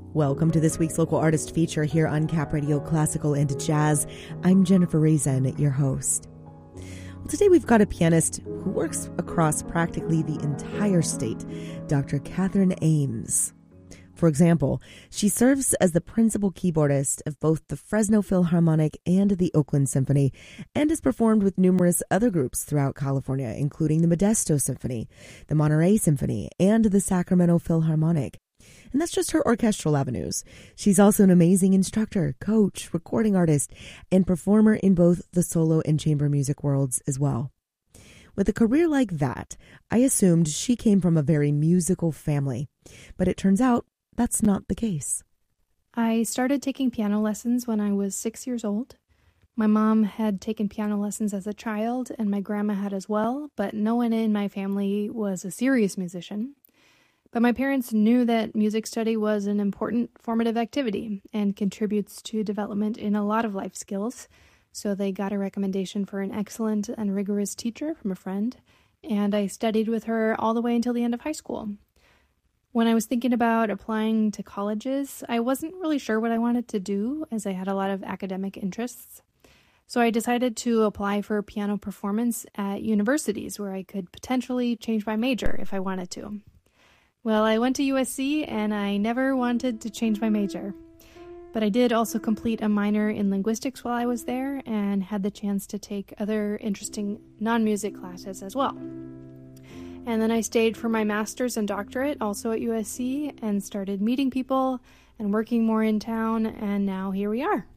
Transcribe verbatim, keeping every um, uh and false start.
Welcome to this week's local artist feature here on Cap Radio Classical and Jazz. I'm Jennifer Reason, your host. Well, today we've got a pianist who works across practically the entire state, Doctor Catherine Ames. For example, she serves as the principal keyboardist of both the Fresno Philharmonic and the Oakland Symphony, and has performed with numerous other groups throughout California, including the Modesto Symphony, the Monterey Symphony, and the Sacramento Philharmonic. And that's just her orchestral avenues. She's also an amazing instructor, coach, recording artist, and performer in both the solo and chamber music worlds as well. With a career like that, I assumed she came from a very musical family, but it turns out that's not the case. I started taking piano lessons when I was six years old. My mom had taken piano lessons as a child, and my grandma had as well, but no one in my family was a serious musician. But my parents knew that music study was an important formative activity and contributes to development in a lot of life skills, so they got a recommendation for an excellent and rigorous teacher from a friend, and I studied with her all the way until the end of high school. When I was thinking about applying to colleges, I wasn't really sure what I wanted to do, as I had a lot of academic interests. So I decided to apply for piano performance at universities where I could potentially change my major if I wanted to. Well, I went to U S C, and I never wanted to change my major. But I did also complete a minor in linguistics while I was there, and had the chance to take other interesting non-music classes as well. And then I stayed for my master's and doctorate, also at U S C, and started meeting people and working more in town, and now here we are.